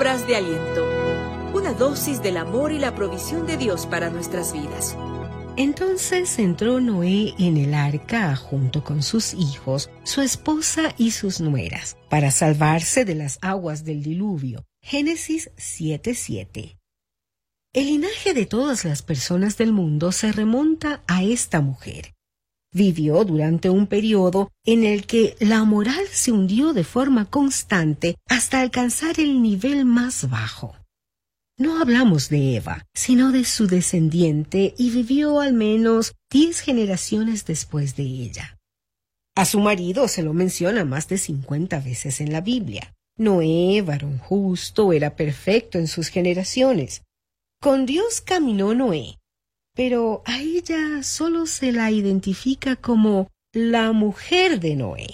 Palabras de aliento. Una dosis del amor y la provisión de Dios para nuestras vidas. Entonces entró Noé en el arca junto con sus hijos, su esposa y sus nueras, para salvarse de las aguas del diluvio. Génesis 7:7. El linaje de todas las personas del mundo se remonta a esta mujer. Vivió durante un periodo en el que la moral se hundió de forma constante hasta alcanzar el nivel más bajo. No hablamos de Eva, sino de su descendiente, y vivió al menos 10 generaciones después de ella. A su marido se lo menciona más de 50 veces en la Biblia. Noé, varón justo, era perfecto en sus generaciones. Con Dios caminó Noé, pero a ella solo se la identifica como la mujer de Noé.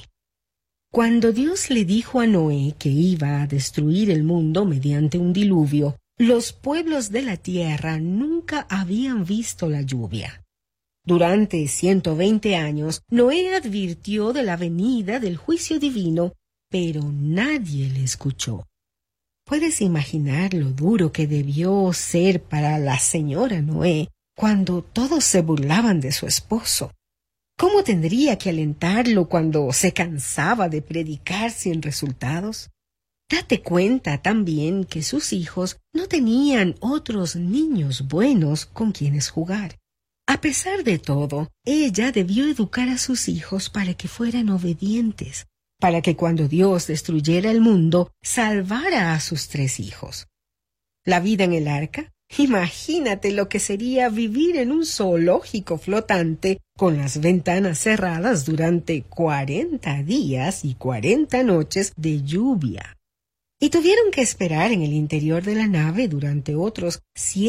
Cuando Dios le dijo a Noé que iba a destruir el mundo mediante un diluvio, los pueblos de la tierra nunca habían visto la lluvia. Durante 120 años, Noé advirtió de la venida del juicio divino, pero nadie le escuchó. ¿Puedes imaginar lo duro que debió ser para la señora Noé cuando todos se burlaban de su esposo? ¿Cómo tendría que alentarlo cuando se cansaba de predicar sin resultados? Date cuenta también que sus hijos no tenían otros niños buenos con quienes jugar. A pesar de todo, ella debió educar a sus hijos para que fueran obedientes, para que cuando Dios destruyera el mundo, salvara a sus 3 hijos. ¿La vida en el arca? Imagínate lo que sería vivir en un zoológico flotante con las ventanas cerradas durante 40 días y 40 noches de lluvia. Y tuvieron que esperar en el interior de la nave durante otros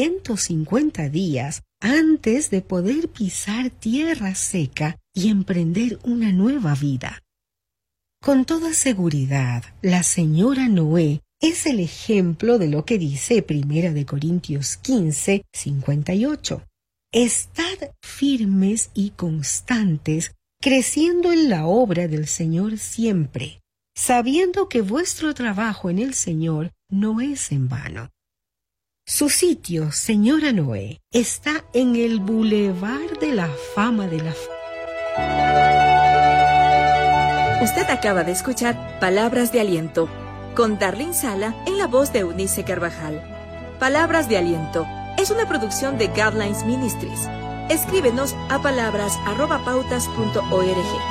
150 días antes de poder pisar tierra seca y emprender una nueva vida. Con toda seguridad, la señora Noé es el ejemplo de lo que dice 1 Corintios 15:58. Estad firmes y constantes, creciendo en la obra del Señor siempre, sabiendo que vuestro trabajo en el Señor no es en vano. Su sitio, señora Noé, está en el Boulevard de la Fama de la Usted acaba de escuchar Palabras de Aliento, con Darlene Sala en la voz de Eunice Carvajal. Palabras de Aliento es una producción de Guidelines Ministries. Escríbenos a palabras@pautas.org.